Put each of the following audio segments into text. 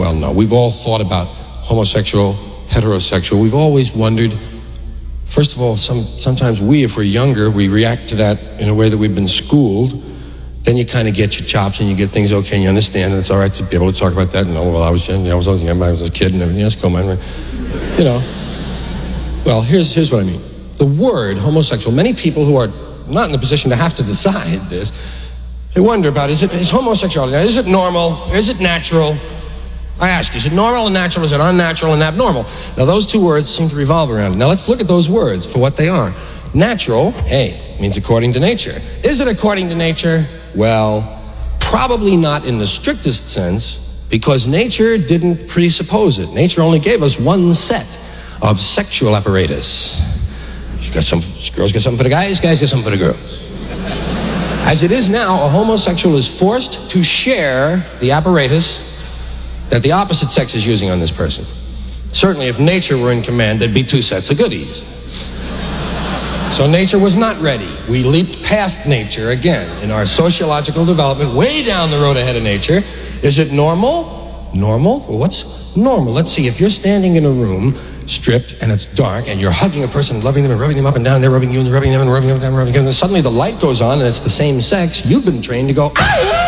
Well, no. We've all thought about homosexual, heterosexual. We've always wondered, first of all, sometimes if we're younger, we react to that in a way that we've been schooled. Then you kind of get your chops and you get things okay and you understand, and it's all right to be able to talk about that. No, well, I was young, I was a kid and everything else. Come on, you know. Well, here's what I mean. The word homosexual, many people who are not in the position to have to decide this, they wonder about, is homosexuality, is it normal? Is it natural? I ask you, is it normal and natural? Is it unnatural and abnormal? Now, those two words seem to revolve around it. Now, let's look at those words for what they are. Natural, means according to nature. Is it according to nature? Well, probably not in the strictest sense, because nature didn't presuppose it. Nature only gave us one set of sexual apparatus. Girls get something for the guys get something for the girls. As it is now, a homosexual is forced to share the apparatus that the opposite sex is using on this person. Certainly, if nature were in command, there'd be two sets of goodies. So nature was not ready. We leaped past nature again in our sociological development, way down the road ahead of nature. Is it normal? Normal? Well, what's normal? Let's see, if you're standing in a room, stripped, and it's dark, and you're hugging a person, loving them, and rubbing them up and down, and they're rubbing you, and you're rubbing them, and rubbing them down, and rubbing them, and suddenly the light goes on, and it's the same sex, you've been trained to go,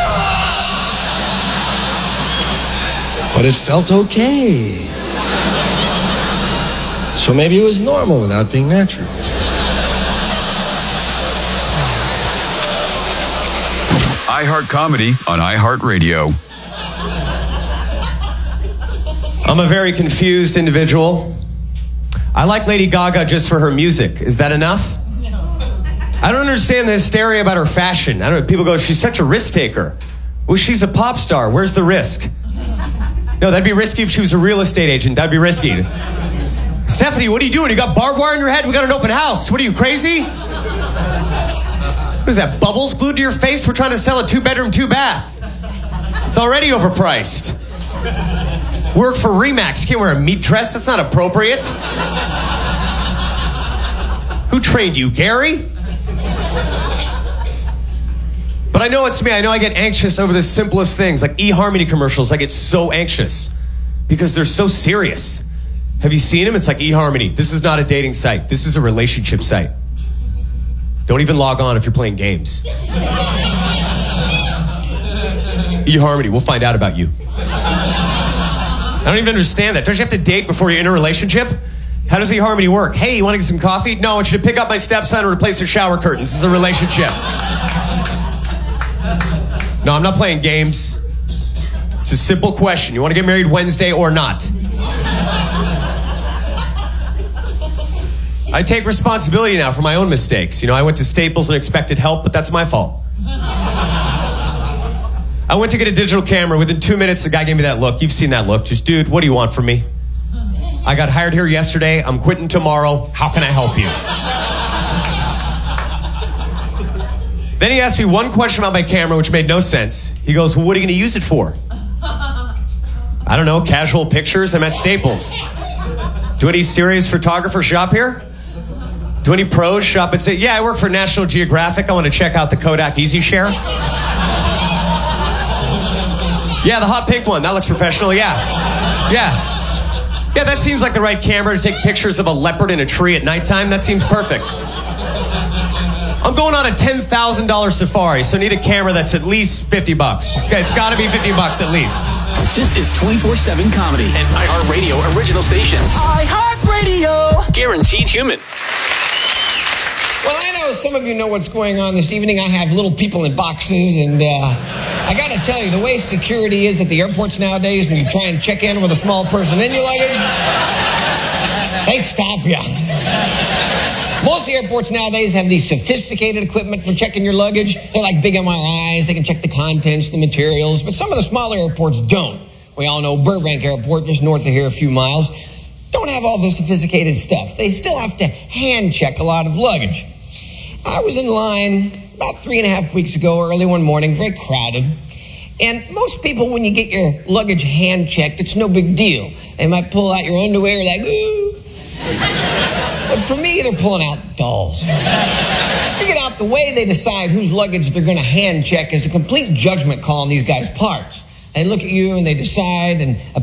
ah! But it felt okay. So maybe it was normal without being natural. iHeart Comedy on iHeartRadio. I'm a very confused individual. I like Lady Gaga just for her music. Is that enough? I don't understand the hysteria about her fashion. People go, she's such a risk taker. Well, she's a pop star. Where's the risk? No, that'd be risky if she was a real estate agent. That'd be risky. Stephanie, what are you doing? You got barbed wire in your head? We got an open house. What are you, crazy? What is that, bubbles glued to your face? We're trying to sell a 2-bedroom, 2-bath. It's already overpriced. Work for Remax. You can't wear a meat dress. That's not appropriate. Who trained you, Gary? But I know it's me. I know I get anxious over the simplest things, like eHarmony commercials. I get so anxious because they're so serious. Have you seen them? It's like eHarmony. This is not a dating site. This is a relationship site. Don't even log on if you're playing games. eHarmony, we'll find out about you. I don't even understand that. Don't you have to date before you're in a relationship? How does eHarmony work? Hey, you want to get some coffee? No, I want you to pick up my stepson and replace the shower curtains. This is a relationship. No, I'm not playing games. It's a simple question. You want to get married Wednesday or not? I take responsibility now for my own mistakes. You know, I went to Staples and expected help, but that's my fault. I went to get a digital camera. Within 2 minutes, the guy gave me that look. You've seen that look. Just, dude, what do you want from me? I got hired here yesterday. I'm quitting tomorrow. How can I help you? Then he asked me one question about my camera, which made no sense. He goes, well, what are you going to use it for? I don't know, casual pictures. I'm at Staples. Do any serious photographers shop here? Do any pros shop and say, yeah, I work for National Geographic. I want to check out the Kodak Easy Share. Yeah, the hot pink one. That looks professional. Yeah, that seems like the right camera to take pictures of a leopard in a tree at nighttime. That seems perfect. I'm going on a $10,000 safari, so I need a camera that's at least $50. It's got to be $50 at least. This is 24/7 comedy and iHeartRadio original station. iHeartRadio. Guaranteed human. Well, I know some of you know what's going on this evening. I have little people in boxes, and I got to tell you, the way security is at the airports nowadays, when you try and check in with a small person in your luggage, they stop you. Most airports nowadays have these sophisticated equipment for checking your luggage. They're like big MRIs. They can check the contents, the materials, but some of the smaller airports don't. We all know Burbank Airport, just north of here a few miles, don't have all the sophisticated stuff. They still have to hand check a lot of luggage. I was in line about 3.5 weeks ago, early one morning, very crowded. And most people, when you get your luggage hand checked, it's no big deal. They might pull out your underwear like, ooh. But for me, they're pulling out dolls. To get out the way they decide whose luggage they're going to hand check is a complete judgment call on these guys' parts. They look at you and they decide, and